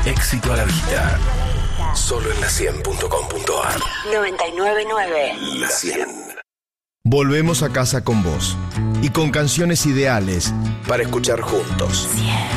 Éxito a la vista. Solo en la100.com.ar. 99.9. La 100. Volvemos a casa con vos y con canciones ideales Para escuchar juntos.